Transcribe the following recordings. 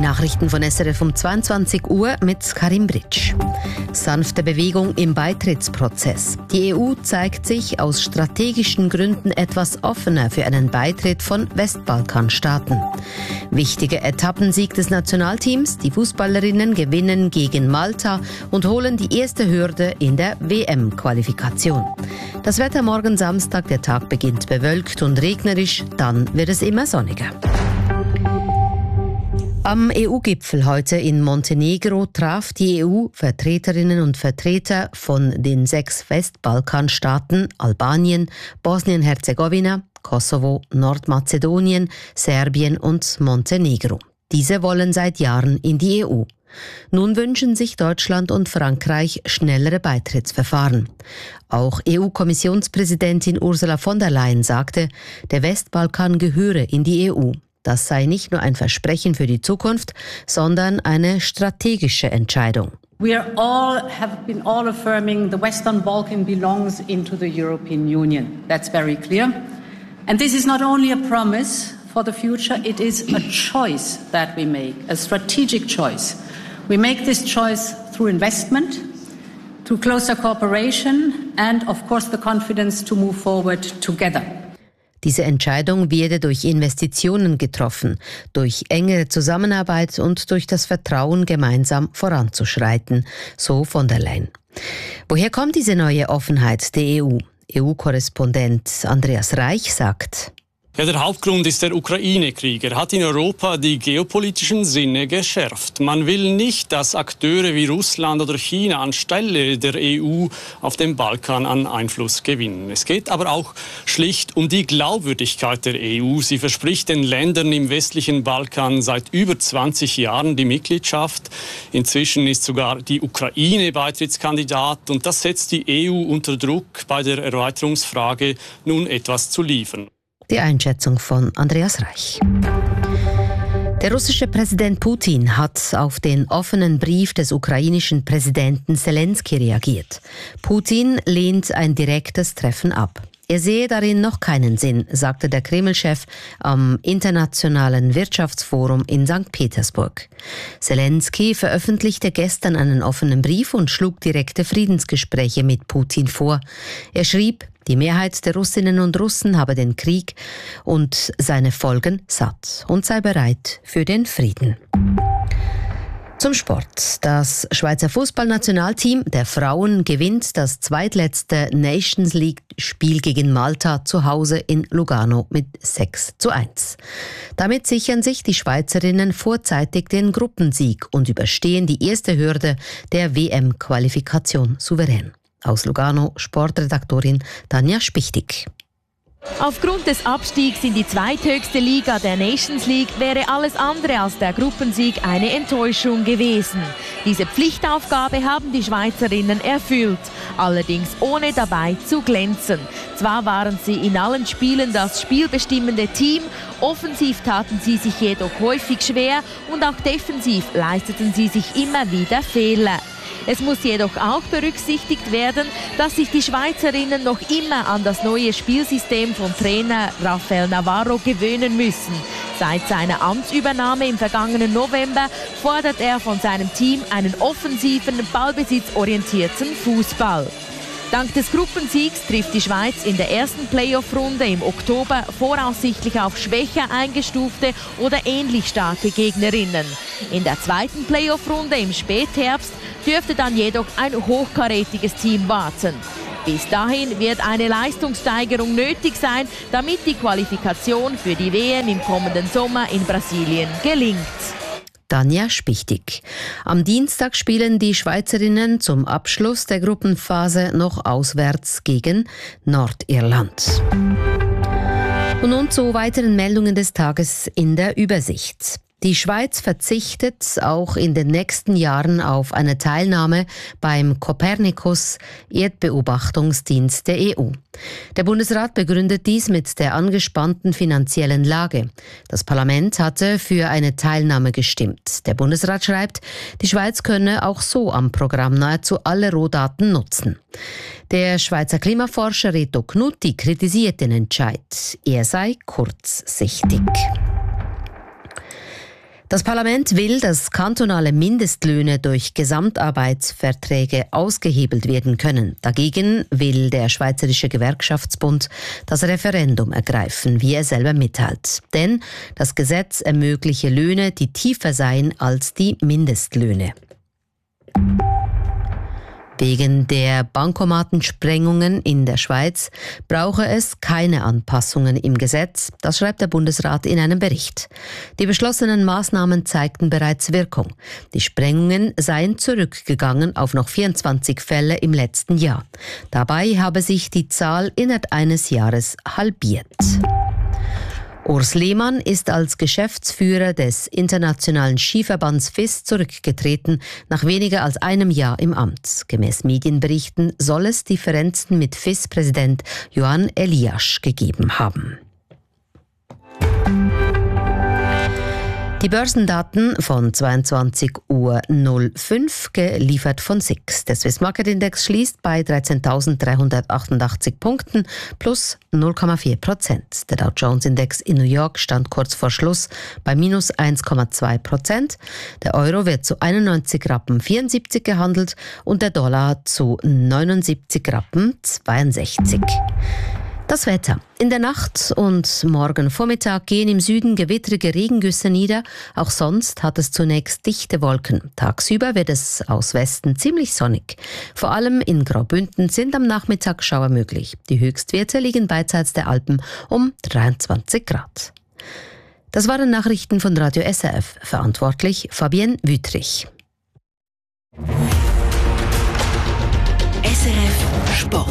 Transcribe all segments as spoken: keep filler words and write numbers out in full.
Nachrichten von S R F um zweiundzwanzig Uhr mit Karim Britsch. Sanfte Bewegung im Beitrittsprozess. Die E U zeigt sich aus strategischen Gründen etwas offener für einen Beitritt von Westbalkanstaaten. Wichtiger Etappensieg des Nationalteams. Die Fußballerinnen gewinnen gegen Malta und holen die erste Hürde in der W M-Qualifikation. Das Wetter morgen Samstag, der Tag beginnt bewölkt und regnerisch, dann wird es immer sonniger. Am E U-Gipfel heute in Montenegro traf die E U-Vertreterinnen und Vertreter von den sechs Westbalkanstaaten Albanien, Bosnien-Herzegowina, Kosovo, Nordmazedonien, Serbien und Montenegro. Diese wollen seit Jahren in die E U. Nun wünschen sich Deutschland und Frankreich schnellere Beitrittsverfahren. Auch E U-Kommissionspräsidentin Ursula von der Leyen sagte, der Westbalkan gehöre in die E U. Das sei nicht nur ein Versprechen für die Zukunft, sondern eine strategische Entscheidung. We are all have been all affirming the Western Balkan belongs into the European Union. That's very clear. And this is not only a promise for the future, it is a choice that we make, a strategic choice. We make this choice through investment, through closer cooperation and of course the confidence to move forward together. Diese Entscheidung werde durch Investitionen getroffen, durch engere Zusammenarbeit und durch das Vertrauen, gemeinsam voranzuschreiten, so von der Leyen. Woher kommt diese neue Offenheit der E U? E U-Korrespondent Andreas Reich sagt: Ja, der Hauptgrund ist der Ukraine-Krieg. Er hat in Europa die geopolitischen Sinne geschärft. Man will nicht, dass Akteure wie Russland oder China anstelle der E U auf dem Balkan an Einfluss gewinnen. Es geht aber auch schlicht um die Glaubwürdigkeit der E U. Sie verspricht den Ländern im westlichen Balkan seit über zwanzig Jahren die Mitgliedschaft. Inzwischen ist sogar die Ukraine Beitrittskandidat und das setzt die E U unter Druck, bei der Erweiterungsfrage nun etwas zu liefern. Die Einschätzung von Andreas Reich. Der russische Präsident Putin hat auf den offenen Brief des ukrainischen Präsidenten Zelensky reagiert. Putin lehnt ein direktes Treffen ab. Er sehe darin noch keinen Sinn, sagte der Kreml-Chef am Internationalen Wirtschaftsforum in Sankt Petersburg. Zelensky veröffentlichte gestern einen offenen Brief und schlug direkte Friedensgespräche mit Putin vor. Er schrieb, die Mehrheit der Russinnen und Russen habe den Krieg und seine Folgen satt und sei bereit für den Frieden. Zum Sport. Das Schweizer Fußballnationalteam der Frauen gewinnt das zweitletzte Nations League-Spiel gegen Malta zu Hause in Lugano mit sechs zu eins. Damit sichern sich die Schweizerinnen vorzeitig den Gruppensieg und überstehen die erste Hürde der W M-Qualifikation souverän. Aus Lugano Sportredaktorin Tanja Spichtig. Aufgrund des Abstiegs in die zweithöchste Liga der Nations League wäre alles andere als der Gruppensieg eine Enttäuschung gewesen. Diese Pflichtaufgabe haben die Schweizerinnen erfüllt, allerdings ohne dabei zu glänzen. Zwar waren sie in allen Spielen das spielbestimmende Team, offensiv taten sie sich jedoch häufig schwer und auch defensiv leisteten sie sich immer wieder Fehler. Es muss jedoch auch berücksichtigt werden, dass sich die Schweizerinnen noch immer an das neue Spielsystem von Trainer Rafael Navarro gewöhnen müssen. Seit seiner Amtsübernahme im vergangenen November fordert er von seinem Team einen offensiven, ballbesitzorientierten Fußball. Dank des Gruppensiegs trifft die Schweiz in der ersten Playoff-Runde im Oktober voraussichtlich auf schwächer eingestufte oder ähnlich starke Gegnerinnen. In der zweiten Playoff-Runde im Spätherbst dürfte dann jedoch ein hochkarätiges Team warten. Bis dahin wird eine Leistungssteigerung nötig sein, damit die Qualifikation für die W M im kommenden Sommer in Brasilien gelingt. Tanja Spichtig. Am Dienstag spielen die Schweizerinnen zum Abschluss der Gruppenphase noch auswärts gegen Nordirland. Und nun zu weiteren Meldungen des Tages in der Übersicht. Die Schweiz verzichtet auch in den nächsten Jahren auf eine Teilnahme beim Copernicus-Erdbeobachtungsdienst der E U. Der Bundesrat begründet dies mit der angespannten finanziellen Lage. Das Parlament hatte für eine Teilnahme gestimmt. Der Bundesrat schreibt, die Schweiz könne auch so am Programm nahezu alle Rohdaten nutzen. Der Schweizer Klimaforscher Reto Knutti kritisiert den Entscheid. Er sei kurzsichtig. Das Parlament will, dass kantonale Mindestlöhne durch Gesamtarbeitsverträge ausgehebelt werden können. Dagegen will der Schweizerische Gewerkschaftsbund das Referendum ergreifen, wie er selber mitteilt. Denn das Gesetz ermögliche Löhne, die tiefer seien als die Mindestlöhne. Wegen der Bankomatensprengungen in der Schweiz brauche es keine Anpassungen im Gesetz, das schreibt der Bundesrat in einem Bericht. Die beschlossenen Maßnahmen zeigten bereits Wirkung. Die Sprengungen seien zurückgegangen auf noch vierundzwanzig Fälle im letzten Jahr. Dabei habe sich die Zahl innerhalb eines Jahres halbiert. Urs Lehmann ist als Geschäftsführer des Internationalen Skiverbands F I S zurückgetreten, nach weniger als einem Jahr im Amt. Gemäß Medienberichten soll es Differenzen mit F I S-Präsident Johan Eliasch gegeben haben. Die Börsendaten von zweiundzwanzig Uhr null fünf, geliefert von S I X. Der Swiss Market Index schließt bei dreizehntausenddreihundertachtundachtzig Punkten plus null Komma vier Prozent. Der Dow Jones Index in New York stand kurz vor Schluss bei minus eins Komma zwei Prozent. Der Euro wird zu einundneunzig Rappen vierundsiebzig gehandelt und der Dollar zu neunundsiebzig Rappen zweiundsechzig. Das Wetter. In der Nacht und morgen Vormittag gehen im Süden gewittrige Regengüsse nieder. Auch sonst hat es zunächst dichte Wolken. Tagsüber wird es aus Westen ziemlich sonnig. Vor allem in Graubünden sind am Nachmittag Schauer möglich. Die Höchstwerte liegen beidseits der Alpen um dreiundzwanzig Grad. Das waren Nachrichten von Radio S R F. Verantwortlich Fabienne Wüthrich. S R F Sport.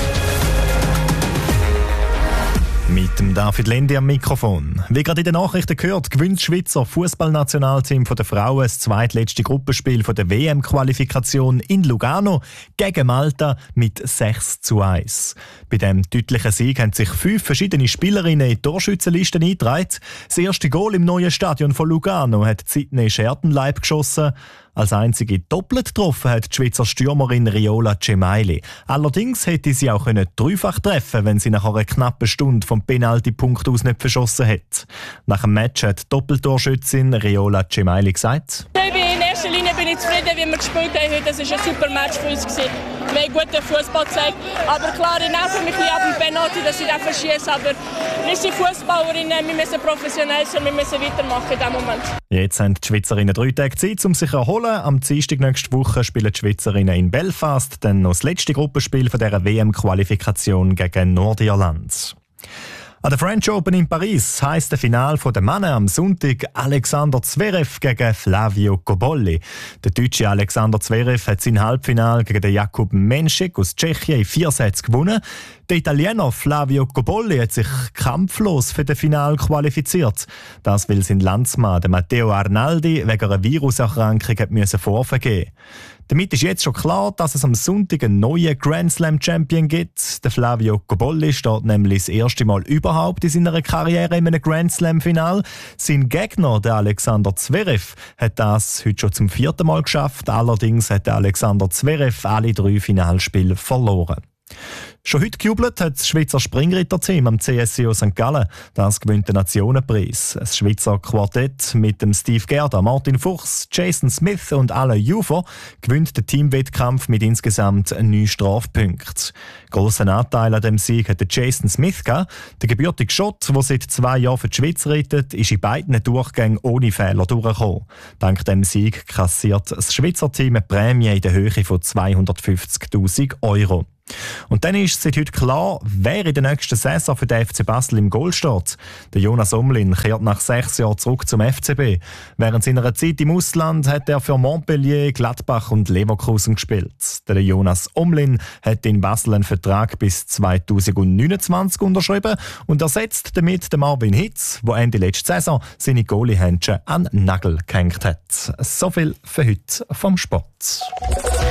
Mit dem David Lendi am Mikrofon. Wie gerade in den Nachrichten gehört, gewinnt das Schweizer Fußballnationalteam der Frauen das zweitletzte Gruppenspiel der W M-Qualifikation in Lugano gegen Malta mit sechs zu eins. Bei diesem deutlichen Sieg haben sich fünf verschiedene Spielerinnen in die Torschützenlisten eingetragen. Das erste Goal im neuen Stadion von Lugano hat Sydney Schertenleib geschossen. Als einzige doppelt getroffen hat die Schweizer Stürmerin Riola Cemaili. Allerdings hätte sie auch dreifach treffen, wenn sie nach einer knappen Stunde vom Penalty-Punkt aus nicht verschossen hätte. Nach dem Match hat die Doppeltorschützin Riola Cemaili gesagt: In erster Linie bin ich zufrieden, wie wir gespielt haben heute. Das war ein super Match für uns. Wir haben guten Fußball gezeigt. Aber klar, ich nerve mich ein bisschen ab dem Penalty, dass ich den verschieße. Aber wir sind Fußballerinnen, wir müssen professionell sein, wir müssen weitermachen in diesem Moment. Jetzt haben die Schweizerinnen drei Tage Zeit, um sich zu erholen. Am Dienstag nächste Woche spielen die Schweizerinnen in Belfast, dann noch das letzte Gruppenspiel von dieser W M-Qualifikation gegen Nordirland. An der French Open in Paris heisst das Finale der Männer am Sonntag Alexander Zverev gegen Flavio Cobolli. Der deutsche Alexander Zverev hat sein Halbfinale gegen den Jakub Menšek aus Tschechien in vier Sätzen gewonnen. Der Italiener Flavio Cobolli hat sich kampflos für das Finale qualifiziert. Das weil sein Landsmann Matteo Arnaldi wegen einer Viruserkrankung hat vorvergeben. Damit ist jetzt schon klar, dass es am Sonntag einen neuen Grand Slam Champion gibt. Der Flavio Cobolli steht nämlich das erste Mal überhaupt in seiner Karriere in einem Grand Slam Final. Sein Gegner, der Alexander Zverev, hat das heute schon zum vierten Mal geschafft. Allerdings hat der Alexander Zverev alle drei Finalspiele verloren. Schon heute gejubelt hat das Schweizer Springritterteam am C S C O Sankt Gallen. Das gewinnt den Nationenpreis. Das Schweizer Quartett mit dem Steve Gerda, Martin Fuchs, Jason Smith und Alain Jufer gewinnt den Teamwettkampf mit insgesamt neun Strafpunkten. Grossen Anteil an dem Sieg hat Jason Smith gehabt. Der gebürtige Schott, der seit zwei Jahren für die Schweiz rettet, ist in beiden Durchgängen ohne Fehler durchgekommen. Dank dem Sieg kassiert das Schweizer Team eine Prämie in der Höhe von zweihundertfünfzigtausend Euro. Und dann ist seit heute klar, wer in der nächsten Saison für den F C Basel im Goal steht. Der Jonas Omlin kehrt nach sechs Jahren zurück zum F C B. Während seiner Zeit im Ausland hat er für Montpellier, Gladbach und Leverkusen gespielt. Der Jonas Omlin hat in Basel einen Vertrag bis zweitausendneunundzwanzig unterschrieben und ersetzt damit den Marvin Hitz, der Ende letzte Saison seine Goalie-Händchen an den Nagel gehängt hat. So viel für heute vom Sport.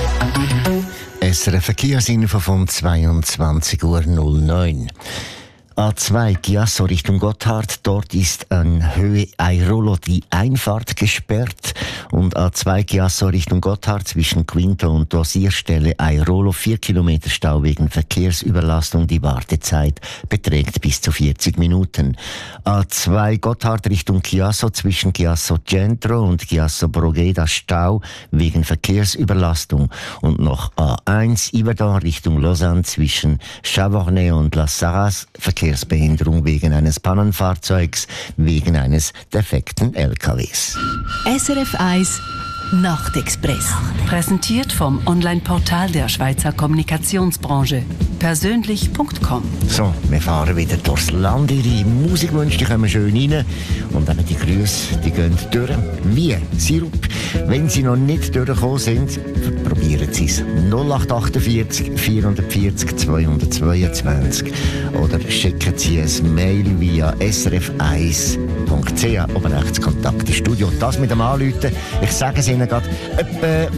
S R F Verkehrsinfo von zweiundzwanzig Uhr null neun. A zwei Chiasso Richtung Gotthard. Dort ist an Höhe Airolo die Einfahrt gesperrt. Und A zwei Chiasso Richtung Gotthard zwischen Quinto und Dosierstelle Airolo vier Kilometer Stau wegen Verkehrsüberlastung. Die Wartezeit beträgt bis zu vierzig Minuten. A zwei Gotthard Richtung Chiasso zwischen Chiasso Centro und Chiasso Brogheda Stau wegen Verkehrsüberlastung. Und noch A eins Yverdon Richtung Lausanne zwischen Chavornay und La Sarraz Verkehrsbehinderung wegen eines Pannenfahrzeugs, wegen eines defekten L K Ws. S R F eins Nachtexpress. Präsentiert vom Online-Portal der Schweizer Kommunikationsbranche. Persönlich Punkt com. So, wir fahren wieder durchs Land. Ihre Musikwünsche kommen schön rein. Und eben die Grüße, die gehen durch. Wie Sirup. Wenn sie noch nicht durchgekommen sind, probieren Sie es. null acht achtundvierzig vierhundertvierzig zweihundertzweiundzwanzig. Oder schicken Sie ein Mail via s r f eins punkt c h. Oben rechts Kontakt ins Studio. Das mit dem Anrufen. Ich sage es Ihnen gerade, etwa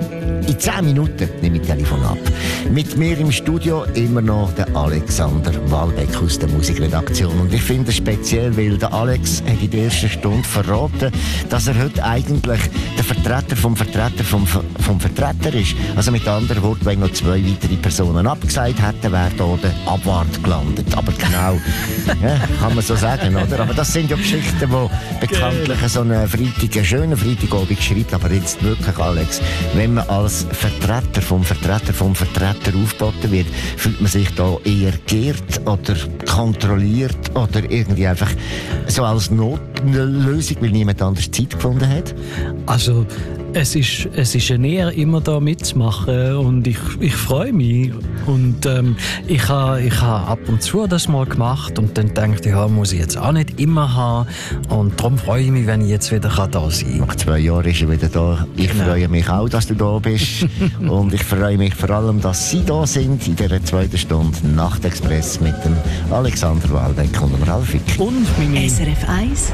in zehn Minuten nehme ich das Telefon ab. Mit mir im Studio immer noch der Alexander Walbeck aus der Musikredaktion. Und ich finde es speziell, weil der Alex hat in der ersten Stunde verraten, dass er heute eigentlich der Vertreter vom Vertreter vom, vom Vertreter ist. Also mit anderen Worten, wenn noch zwei weitere Personen abgesagt hätten, wäre hier der Abwart gelandet. Aber genau, ja, kann man so sagen, oder? Aber das sind ja Geschichten, die bekanntlich so einen Freitag, einen schönen Freitagabend schreibt. Aber jetzt wirklich, Alex, wenn man als Vertreter vom Vertreter vom Vertreter aufgeboten wird, fühlt man sich da eher geehrt oder kontrolliert oder irgendwie einfach so als Notlösung, weil niemand anders Zeit gefunden hat? Also es ist, es ist eine Ehre, immer da mitzumachen und ich, ich freue mich. Und ähm, ich habe ich ha ab und zu das mal gemacht und dann dachte ich, ja, muss ich jetzt auch nicht immer haben. Und darum freue ich mich, wenn ich jetzt wieder da sein kann. Nach zwei Jahren ist er wieder da. Ich genau. freue mich auch, dass du da bist. Und ich freue mich vor allem, dass Sie da sind in dieser zweiten Stunde Nachtexpress mit dem Alexander Waldeck und dem Ralfik. Und meine... S R F eins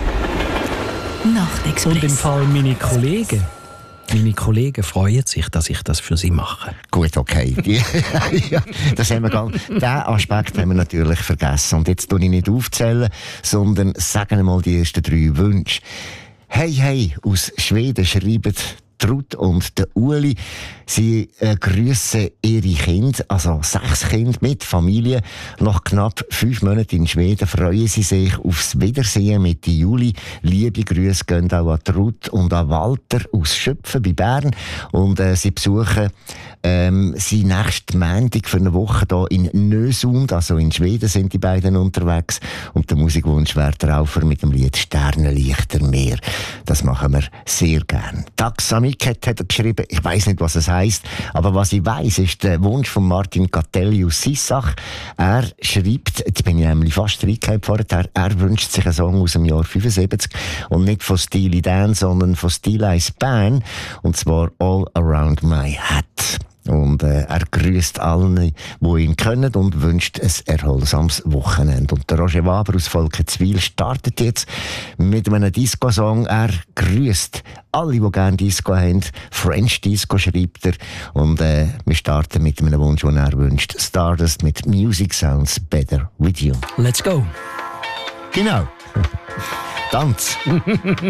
Nachtexpress. Und im Fall meine Kollegen. Meine Kollegen freuen sich, dass ich das für sie mache. Gut, okay. Ja, das haben wir gar nicht. Den Aspekt haben wir natürlich vergessen. Und jetzt tue ich nicht aufzählen, sondern sagen mal die ersten drei Wünsche. Hey, hey, aus Schweden schreiben Ruth und der Uli. Sie äh, grüssen ihre Kinder, also sechs Kinder mit Familie. Nach knapp fünf Monaten in Schweden freuen sie sich aufs Wiedersehen mit Juli. Liebe Grüße gehen auch an Ruth und an Walter aus Schöpfen bei Bern. Und äh, sie besuchen ähm, sie nächsten Montag für eine Woche hier in Nösund, also in Schweden sind die beiden unterwegs. Und der Musikwunsch wäre Raufer mit dem Lied Sternenlichter Meer. Das machen wir sehr gern. Taxamik hat er geschrieben, ich weiss nicht, was es heisst, aber was ich weiss, ist der Wunsch von Martin Catelli aus Sissach. Er schreibt, jetzt bin ich nämlich fast reingekommen vorher, er wünscht sich einen Song aus dem Jahr fünfundsiebzig und nicht von Steely Dan, sondern von Steely Span, und zwar All Around My Hat. Und äh, er grüßt allen, die ihn kennen, und wünscht ein erholsames Wochenende. Und der Roger Waber aus Volkenswil startet jetzt mit einem Disco-Song. Er grüßt alle, die gerne Disco haben. French Disco schreibt er. Und äh, wir starten mit einem Wunsch, den er wünscht. Stardust mit Music Sounds Better With You. Let's go. Genau. Tanz.